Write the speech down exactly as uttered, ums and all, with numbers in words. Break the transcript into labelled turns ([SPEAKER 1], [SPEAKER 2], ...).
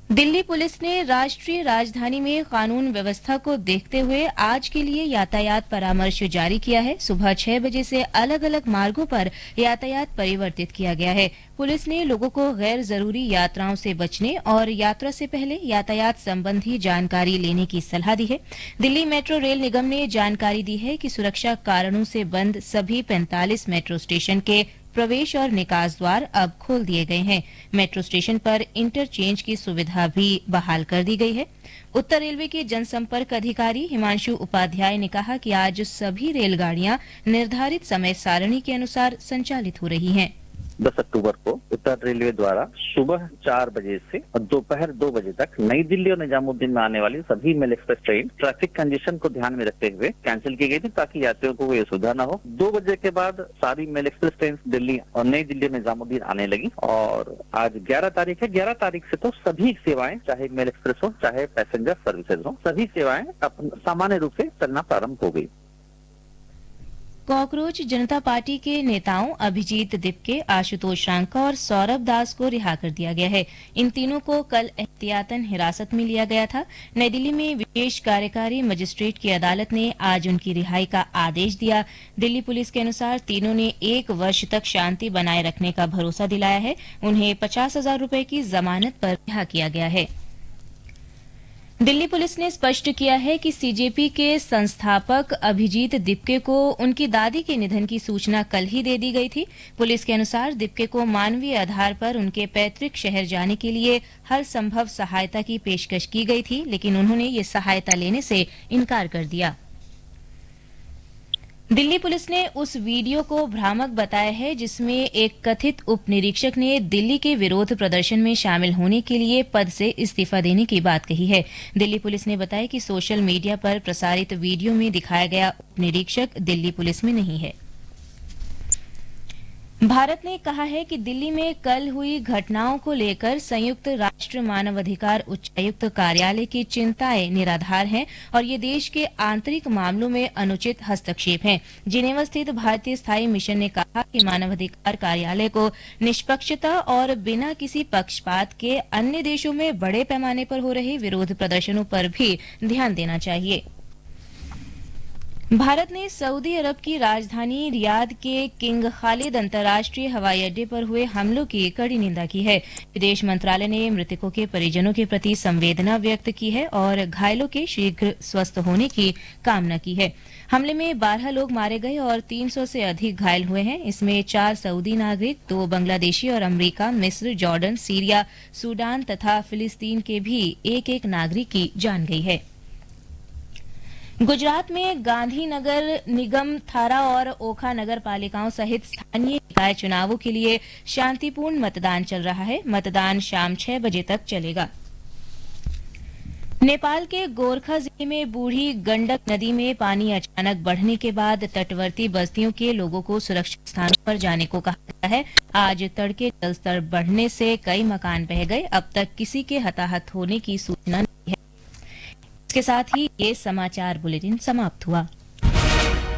[SPEAKER 1] Delhi police ने राष्ट्रीय राजधानी में कानून व्यवस्था को देखते हुए आज के लिए यातायात परामर्श जारी किया है। सुबह छह बजे से अलग अलग मार्गों पर यातायात परिवर्तित किया गया है। पुलिस ने लोगों को गैर जरूरी यात्राओं से बचने और यात्रा से पहले यातायात संबंधी जानकारी लेने की सलाह दी है। दिल्ली मेट्रो रेल निगम ने जानकारी दी है कि सुरक्षा कारणों से बंद सभी पैंतालीस मेट्रो स्टेशन के प्रवेश और निकास द्वार अब खोल दिए गए हैं। मेट्रो स्टेशन पर इंटरचेंज की सुविधा भी बहाल कर दी गई है। उत्तर रेलवे के जनसंपर्क अधिकारी हिमांशु उपाध्याय ने कहा कि आज सभी रेलगाड़ियां निर्धारित समय सारणी के अनुसार संचालित हो रही हैं।
[SPEAKER 2] दस अक्टूबर को उत्तर रेलवे द्वारा सुबह चार बजे से दोपहर दो बजे तक नई दिल्ली और निजामुद्दीन में आने वाली सभी mail express train traffic condition को ध्यान में रखते हुए कैंसिल की गई थी, ताकि यात्रियों को कोई असुविधा न हो। दो बजे के बाद सारी मेल एक्सप्रेस ट्रेन दिल्ली और नई दिल्ली और निजामुद्दीन आने लगी और आज ग्यारह तारीख है। ग्यारह तारीख से तो सभी सेवाएं, चाहे मेल एक्सप्रेस हो चाहे पैसेंजर सर्विसेज हो, सभी सेवाएं सामान्य रूप से चलना प्रारंभ हो गई।
[SPEAKER 1] कॉकरोच जनता पार्टी के नेताओं अभिजीत दिपके, आशुतोष शांका और सौरभ दास को रिहा कर दिया गया है। इन तीनों को कल एहतियातन हिरासत में लिया गया था। नई दिल्ली में विशेष कार्यकारी मजिस्ट्रेट की अदालत ने आज उनकी रिहाई का आदेश दिया। दिल्ली पुलिस के अनुसार तीनों ने एक वर्ष तक शांति बनाए रखने का भरोसा दिलाया है। उन्हें पचास हजार रूपये की जमानत पर रिहा किया गया है। दिल्ली पुलिस ने स्पष्ट किया है कि सीजेपी के संस्थापक अभिजीत दिपके को उनकी दादी के निधन की सूचना कल ही दे दी गई थी। पुलिस के अनुसार दिपके को मानवीय आधार पर उनके पैतृक शहर जाने के लिए हर संभव सहायता की पेशकश की गई थी, लेकिन उन्होंने ये सहायता लेने से इनकार कर दिया। दिल्ली पुलिस ने उस वीडियो को भ्रामक बताया है जिसमें एक कथित उप निरीक्षक ने दिल्ली के विरोध प्रदर्शन में शामिल होने के लिए पद से इस्तीफा देने की बात कही है। दिल्ली पुलिस ने बताया कि सोशल मीडिया पर प्रसारित वीडियो में दिखाया गया उप निरीक्षक दिल्ली पुलिस में नहीं है। भारत ने कहा है कि दिल्ली में कल हुई घटनाओं को लेकर संयुक्त राष्ट्र मानवाधिकार उच्चायुक्त कार्यालय की चिंताएं निराधार हैं और ये देश के आंतरिक मामलों में अनुचित हस्तक्षेप हैं। जिनेवा स्थित भारतीय स्थायी मिशन ने कहा कि मानवाधिकार कार्यालय को निष्पक्षता और बिना किसी पक्षपात के अन्य देशों में बड़े पैमाने पर हो रहे विरोध प्रदर्शनों पर भी ध्यान देना चाहिए। भारत ने सऊदी अरब की राजधानी रियाद के किंग खालिद अंतर्राष्ट्रीय हवाई अड्डे पर हुए हमलों की कड़ी निंदा की है। विदेश मंत्रालय ने मृतकों के परिजनों के प्रति संवेदना व्यक्त की है और घायलों के शीघ्र स्वस्थ होने की कामना की है। हमले में बारह लोग मारे गए और तीन सौ से अधिक घायल हुए हैं। इसमें चार सऊदी नागरिक, दो बांग्लादेशी और अमेरिका, मिस्र, जॉर्डन, सीरिया, सूडान तथा फिलिस्तीन के भी एक एक नागरिक की जान गई है। गुजरात में गांधीनगर निगम, थारा और ओखा नगर पालिकाओं सहित स्थानीय निकाय चुनावों के लिए शांतिपूर्ण मतदान चल रहा है। मतदान शाम छह बजे तक चलेगा। नेपाल के गोरखा जिले में बूढ़ी गंडक नदी में पानी अचानक बढ़ने के बाद तटवर्ती बस्तियों के लोगों को सुरक्षित स्थानों पर जाने को कहा गया है। आज तड़के जलस्तर बढ़ने से कई मकान बह गए। अब तक किसी के हताहत होने की सूचना नहीं है। इसके साथ ही ये समाचार बुलेटिन समाप्त हुआ।